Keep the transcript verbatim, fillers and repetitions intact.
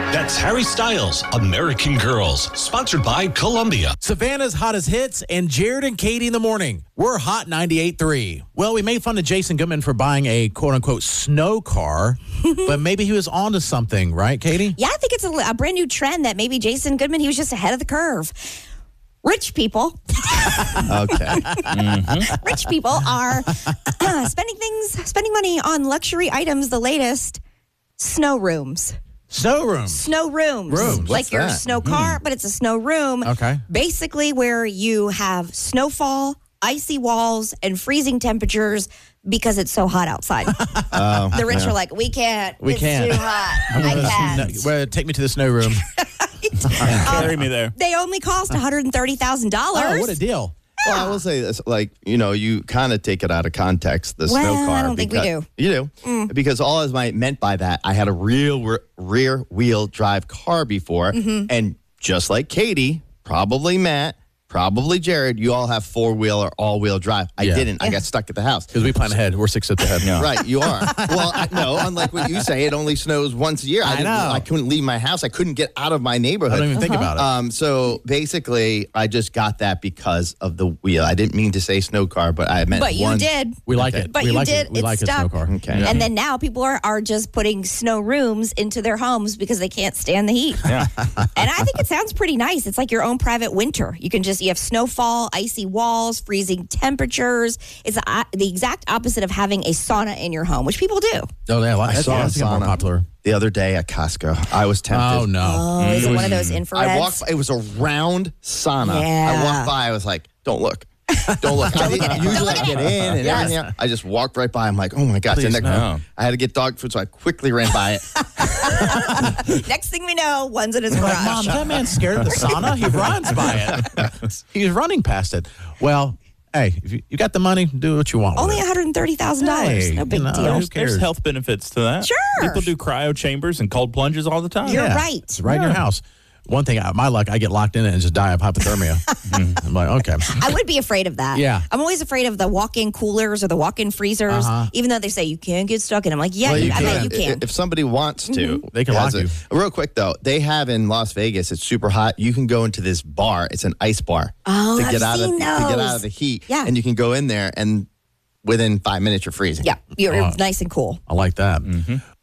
That's Harry Styles, American Girls, sponsored by Columbia. Savannah's Hottest Hits and Jared and Katie in the morning. We're Hot ninety-eight point three. Well, we made fun of Jason Goodman for buying a quote-unquote snow car, but maybe he was onto something, right, Katie? Yeah, I think it's a, a brand new trend that maybe Jason Goodman, he was just ahead of the curve. Rich people. Okay. Mm-hmm. Rich people are uh, spending things, spending money on luxury items, the latest, snow rooms. Snow rooms. Snow rooms. Rooms. Like What's your that? snow car, mm. but it's a snow room. Okay. Basically where you have snowfall, icy walls, and freezing temperatures because it's so hot outside. Oh, the rich yeah. are like, we can't. We it's can't. too hot. I can't. Well, take me to the snow room. Carry me there. They only cost one hundred thirty thousand dollars. Oh, what a deal. Well, I will say this, like, you know, you kind of take it out of context, the Well, snow car. I don't think we because- do. You do. Mm. Because all I meant by that, I had a real re- rear wheel drive car before. Mm-hmm. And just like Katie, probably Matt, probably Jared, you all have four wheel or all wheel drive. I Yeah. didn't. I got stuck at the house. Because we plan ahead. We're six steps ahead. Yeah. Right, you are. Well, I, no, unlike what you say, it only snows once a year. I didn't- know. I couldn't leave my house. I couldn't get out of my I neighborhood. don't even think about it. Um, so basically, I just got that because of the wheel. I didn't mean to say snow car, but I meant But you one. did. we like okay. it. But we you like did. It. We It's like a snow stuck. car. Okay. And then now people are, are just putting snow rooms into their homes because they can't stand the heat. Yeah. And I think it sounds pretty nice. It's like your own private winter. You can just, you have snowfall, icy walls, freezing temperatures. It's uh, the exact opposite of having a sauna in your home, which people do. Oh, yeah. That's, saw a that's getting more sauna. popular. The other day at Costco, I was tempted. Oh, no. Oh, is it one of those infrareds? I walked. It was a round sauna. Yeah. I walked by. I was like, "Don't look, don't look." I look at didn't it. usually Don't look at get it. in and Yes. everything. I just walked right by. I'm like, "Oh my gosh!" Please, And no. I had to get dog food, so I quickly ran by it. Next thing we know, one's in his Like, garage. Mom, that man's scared of the sauna. He runs by it. He's running past it. Well, hey, if you, you got the money, do what you want with Only it. one hundred thirty thousand dollars. Hey, No big you know, deal. who There's, cares? there's health benefits to that. Sure. People do cryo chambers and cold plunges all the time. You're Yeah. right. It's right in your house. One thing, I- my luck, I get locked in it and just die of hypothermia. Mm, I'm like, okay. I would be afraid of that. Yeah. I'm always afraid of the walk-in coolers or the walk-in freezers, Uh-huh. even though they say you can't get stuck in them. I'm like, yeah, Well, you, you I bet can. you can. If somebody wants to, They can has lock it. Real quick though, they have in Las Vegas. It's super hot. You can go into this bar. It's an ice bar Oh, to I've get out of seen to get those. out of the heat. Yeah. and you can go in there and within five minutes you're freezing. Yeah, you're Oh. nice and cool. I like that.